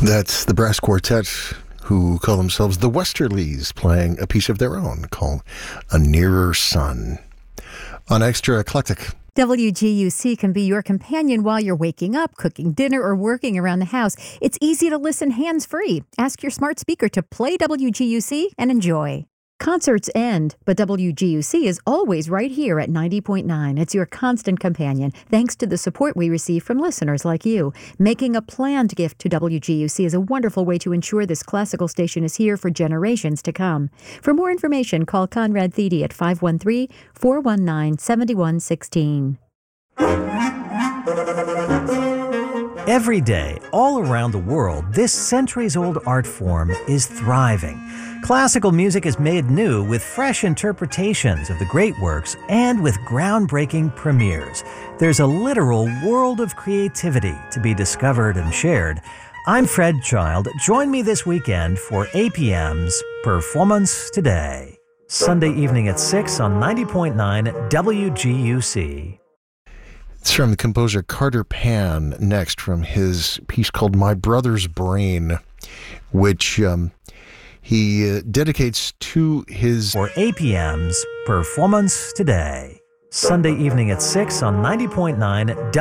That's the brass quartet who call themselves the Westerlies, playing a piece of their own called A Nearer Sun on Extra Eclectic. WGUC can be your companion while you're waking up, cooking dinner, or working around the house. It's easy to listen hands-free. Ask your smart speaker to play WGUC and enjoy. Concerts end, but WGUC is always right here at 90.9. It's your constant companion, thanks to the support we receive from listeners like you. Making a planned gift to WGUC is a wonderful way to ensure this classical station is here for generations to come. For more information, call Conrad Thede at 513-419-7116. Every day, all around the world, this centuries-old art form is thriving. Classical music is made new with fresh interpretations of the great works and with groundbreaking premieres. There's a literal world of creativity to be discovered and shared. I'm Fred Child. Join me this weekend for APM's Performance Today. Sunday evening at 6 on 90.9 WGUC. It's from the composer Carter Pan, next from his piece called My Brother's Brain, which he dedicates to his... For APM's Performance Today. Sunday evening at 6 on 90.9